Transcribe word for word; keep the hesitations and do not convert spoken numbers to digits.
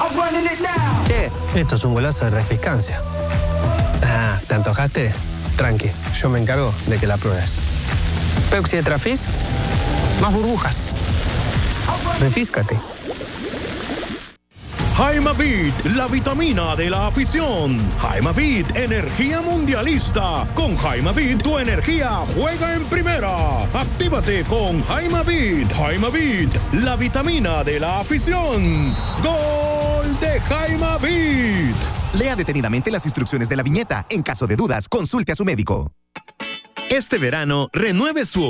Che, esto es un golazo de refrescancia. Ah, ¿te antojaste? Tranqui, yo me encargo de que la pruebes. Pepsi de Trafis, más burbujas. Refíscate. Jaimavit, la vitamina de la afición. Jaimavit, energía mundialista. Con Jaimavit, tu energía juega en primera. Actívate con Jaimavit. Jaimavit, la vitamina de la afición. ¡Gol de Jaimavit! Lea detenidamente las instrucciones de la viñeta. En caso de dudas, consulte a su médico. Este verano, renueve su